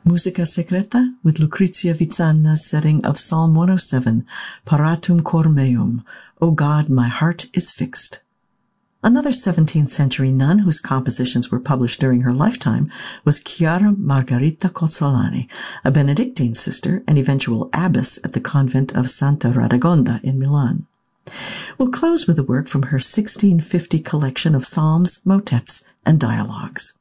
Musica Secreta with Lucrezia Vizzana's setting of Psalm 107, Paratum cor meum, O God, my heart is fixed. Another 17th century nun whose compositions were published during her lifetime was Chiara Margherita Cozzolani, a Benedictine sister and eventual abbess at the convent of Santa Radegonda in Milan. We'll close with a work from her 1650 collection of psalms, motets, and dialogues.